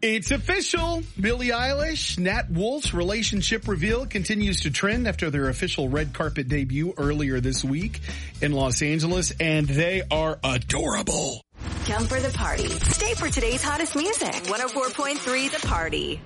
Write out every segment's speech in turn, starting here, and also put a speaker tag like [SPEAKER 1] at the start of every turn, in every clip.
[SPEAKER 1] It's official. Billie Eilish, Nat Wolff's relationship reveal continues to trend after their official red carpet debut earlier this week in Los Angeles, and they are adorable.
[SPEAKER 2] Come for the party. Stay for today's hottest music. 104.3 The Party.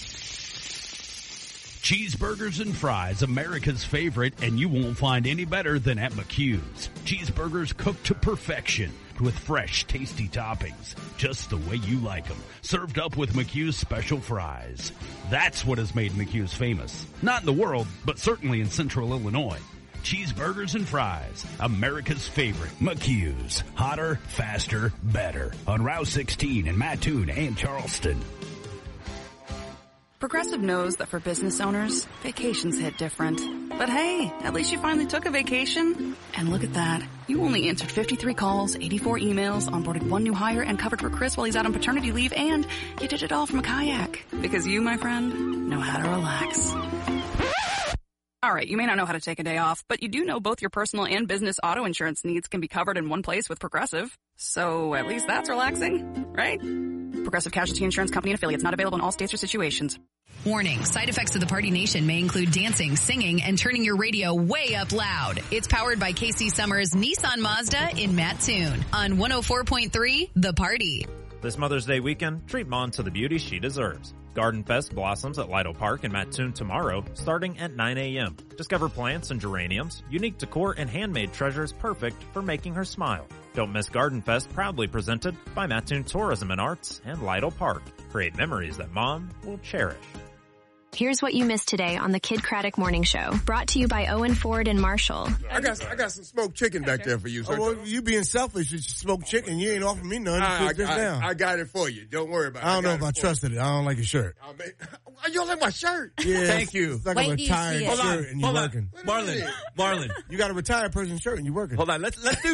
[SPEAKER 3] Cheeseburgers and fries, America's favorite, and you won't find any better than at McHugh's. Cheeseburgers cooked to perfection with fresh, tasty toppings, just the way you like them. Served up with McHugh's special fries. That's what has made McHugh's famous. Not in the world, but certainly in Central Illinois. Cheeseburgers and fries, America's favorite, McHugh's. Hotter, faster, better. On Route 16 in Mattoon and Charleston.
[SPEAKER 4] Progressive knows that for business owners, vacations hit different. But hey, at least you finally took a vacation. And look at that. You only answered 53 calls, 84 emails, onboarded one new hire, and covered for Chris while he's out on paternity leave, and you did it all from a kayak. Because you, my friend, know how to relax. All right, you may not know how to take a day off, but you do know both your personal and business auto insurance needs can be covered in one place with Progressive. So at least that's relaxing, right? Progressive Casualty Insurance Company and affiliates, not available in all states or situations.
[SPEAKER 5] Warning, side effects of the Party Nation may include dancing, singing, and turning your radio way up loud. It's powered by KC Summers Nissan Mazda in Mattoon on 104.3 The Party.
[SPEAKER 6] This Mother's Day weekend, treat Mom to the beauty she deserves. Garden Fest blossoms at Lytle Park in Mattoon tomorrow, starting at 9 a.m. Discover plants and geraniums, unique decor, and handmade treasures perfect for making her smile. Don't miss Garden Fest, proudly presented by Mattoon Tourism and Arts and Lytle Park. Create memories that Mom will cherish.
[SPEAKER 7] Here's what you missed today on the Kid Craddock Morning Show. Brought to you by Owen Ford and Marshall.
[SPEAKER 8] I got some smoked chicken back there for you. So
[SPEAKER 9] well, you being selfish, you smoked chicken. You ain't offering me none.
[SPEAKER 8] I got it for you. Don't worry about it.
[SPEAKER 9] I don't know if I trusted it. I don't like your shirt.
[SPEAKER 8] You don't like my shirt?
[SPEAKER 9] Yeah,
[SPEAKER 10] thank you.
[SPEAKER 9] It's like a retired shirt and you're working.
[SPEAKER 10] Marlon.
[SPEAKER 9] You got a retired person's shirt and you're working.
[SPEAKER 10] Hold on. Let's do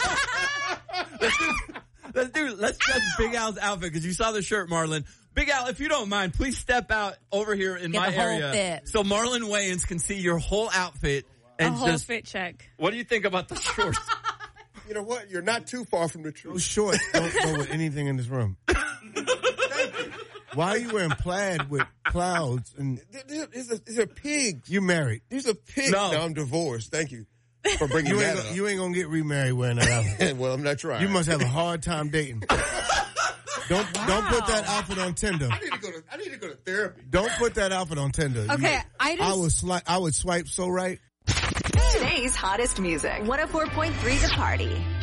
[SPEAKER 10] Let's judge Big Al's outfit because you saw the shirt, Marlon. Big Al, if you don't mind, please step out over here in my area
[SPEAKER 11] fit.
[SPEAKER 10] So Marlon Wayans can see your whole outfit. And
[SPEAKER 11] a whole fit check.
[SPEAKER 10] What do you think about the shorts?
[SPEAKER 8] You know what? You're not too far from the truth.
[SPEAKER 9] Those shorts don't go with anything in this room. Why are you wearing plaid with clouds? And
[SPEAKER 8] these are pigs.
[SPEAKER 9] You married.
[SPEAKER 8] These are pigs.
[SPEAKER 10] No,
[SPEAKER 8] I'm divorced. Thank you for bringing that up.
[SPEAKER 9] You ain't gonna get remarried wearing that outfit.
[SPEAKER 8] Well, I'm not trying.
[SPEAKER 9] You must have a hard time dating. Don't put that outfit on Tinder.
[SPEAKER 8] I need to go to therapy.
[SPEAKER 9] Don't put that outfit on Tinder.
[SPEAKER 11] Okay,
[SPEAKER 9] I would swipe so right.
[SPEAKER 2] Today's hottest music. 104.3 The Party.